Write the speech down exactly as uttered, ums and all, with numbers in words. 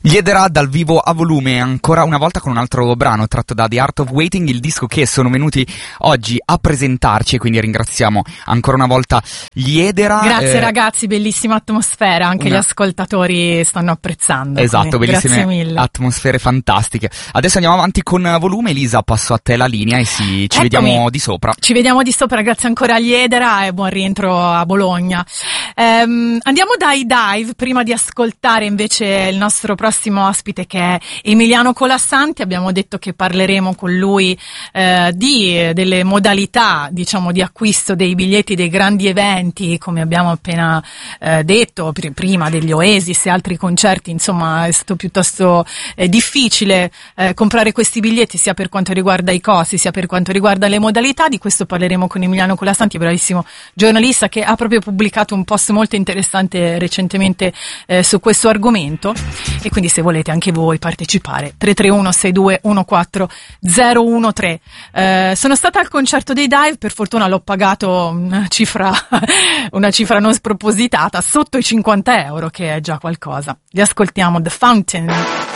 Liederà dal vivo a volume, ancora una volta con un altro brano tratto da The Art of Waiting, il disco che sono venuti oggi a presentarci, e quindi ringraziamo ancora una volta Liedera. Grazie eh, ragazzi, bellissima atmosfera, anche una... gli ascoltatori stanno apprezzando. Esatto, bellissime grazie mille. Atmosfere fantastiche. Adesso andiamo avanti con volume. Elisa, passo a te la linea e sì, ci Eccomi. vediamo di sopra. Ci vediamo di sopra, grazie ancora a Liedera e buon rientro a Bologna. Ehm, andiamo dai Dive, prima di ascoltare invece il nostro prossimo ospite che è Emiliano Colassanti. Abbiamo detto che parleremo con lui eh, di delle modalità, diciamo, di acquisto dei biglietti dei grandi eventi, come abbiamo appena eh, detto, pr- prima degli Oasis e altri concerti. Insomma, è stato piuttosto eh, difficile eh, comprare questi biglietti, sia per quanto riguarda i costi, sia per quanto riguarda le modalità. Di questo parleremo con Emiliano Colassanti, bravissimo giornalista che ha proprio pubblicato un post molto interessante recentemente eh, su questo argomento. E quindi se volete anche voi partecipare, tre tre uno sei due uno quattro zero uno tre. Eh, sono stata al concerto dei Dive, per fortuna l'ho pagato una cifra una cifra non spropositata, sotto i cinquanta euro, che è già qualcosa. Li ascoltiamo, The Fountain.